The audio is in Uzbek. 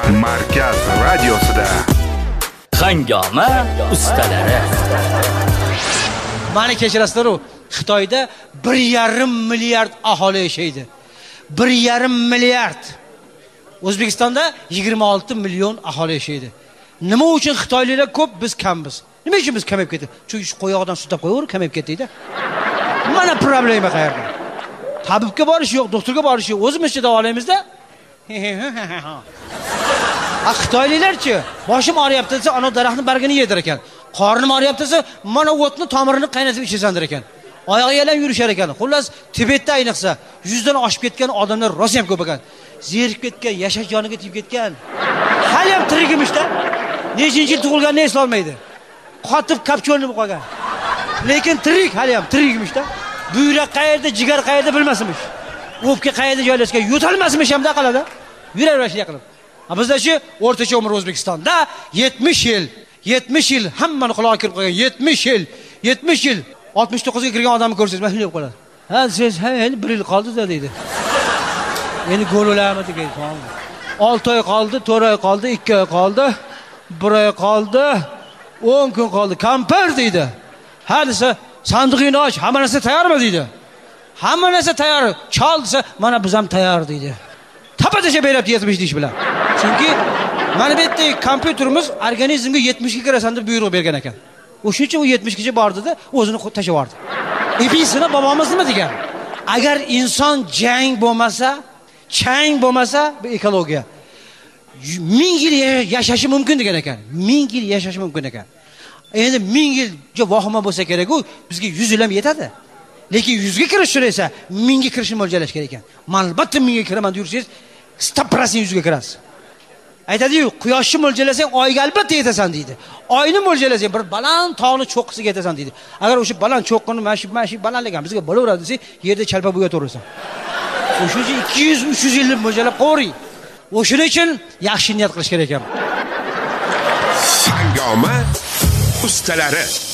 Markaz radiosida Hangoma ustalari. Mani kechirasizlar-ku, Xitoyda 1,5 milliard aholi yashaydi. 1,5 milliard. O'zbekistonda 26 million aholi yashaydi. Nima uchun xitoyliklar ko'p, biz kammiz? Nima uchun biz kamayib ketdi? Chunki shu qo'yog'idan sutlab qo'yaver, kamayib ketdi-da. Mana problema qayerda? Tabibga borish yo'q, doktorga borish yo'q. O'zimizcha davolaymiz-da. Xitoyliklarchi, boshim og'riyapti desa, ana daraxtning bargini yedir ekan. Qornim og'riyapti desa, mana o'tni tomirini qaynatib ichasandir ekan. Oyog'i yalam yurishar ekan. Xullas, Tibetda ayniqsa 100 dan oshib ketgan odamlar rosa ham ko'p ekan. Zerikib ketgan, yashash joniga tegib ketgan. Hali ham tirik emish-da. Nechinchi yil tug'ilganini eslolmaydi. Qotib kapchonli bo'lib qolgan. Lekin tirik, hali ham tirik emish-da. Buyrak qayerda, jigar qayerda bilmasmish. O'pka qayerda joylashgan, yo'talmasmish hamda qoladi. Yuraverishni qilib. Bizdachi o'rtacha umr O'zbekistonda 70 yil. 70 yil hammani quloqiga kirib qolgan. 70 yil. 70 yil. 69 ga kirgan odamni ko'rsangiz, mana shunday qoladi. Ha, siz endi 1 yil qoldi-da deydi. Endi go'lolami degan tamam. 6 oy qoldi, 4 oy qoldi, 2 oy qoldi, 1 oy qoldi, 10 kun qoldi. Kampir deydi. Ha desa, sandig'ingni och, hamma narsa tayyormi deydi. Hamma narsa tayyor. Chol desa, mana biz ham tayyor deydi. Tapatasha beryapti 70 ish bilan. Chunki mana bu yerda kompyuterimiz organizmga 70 ga kirasan deb buyruq bergan ekan. O'shuning uchun u 70 gacha bordi-da, o'zini tashlab yubordi. Ibisini bobomiz nima degan? Agar inson jang bo'lmasa, chang bo'lmasa, bu ekologiya 1000 yil yashashi mumkin degan ekan. 1000 yil yashashi mumkin ekan. Endi 1000 yilga vahima bo'lsa kerak-ku, bizga 100 yil ham yetadi. Lekin 100 ga kirish uchun esa 1000 ga kirishni mo'ljalash kerak ekan. Albatta 1000 ga kiraman deyursangiz, 100% 100 ga kirasiz. Aytadi-yu, quyoshni mo'ljalasang oyga albatta yetasan deydi. Oyni mo'ljalasang bir baland tog'ni cho'qqisiga yetasan deydi. Agar o'sha baland cho'qqini mashi balandligan bizga bo'laveradi desa, yerda chalpa bo'ya to'rasan. O'shuning uchun 200-300 yil mo'ljalab qo'ying. O'shuning uchun yaxshi niyat qilish kerak ekan. Hangoma ustalari.